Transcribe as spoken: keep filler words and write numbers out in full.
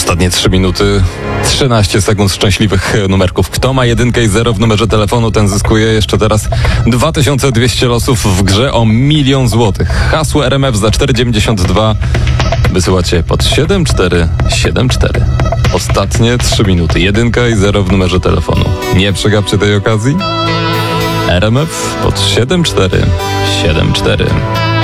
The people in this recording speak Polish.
Ostatnie trzy minuty, trzynaście sekund szczęśliwych numerków. Kto ma jedynkę i zero w numerze telefonu, ten zyskuje jeszcze teraz dwa tysiące dwieście losów w grze o milion złotych. Hasło R M F za cztery dziewięćdziesiąt dwa wysyłacie pod siedem cztery siedem cztery. Ostatnie trzy minuty, jedynka i zero w numerze telefonu. Nie przegapcie tej okazji. R M F pod siedem cztery siedem cztery.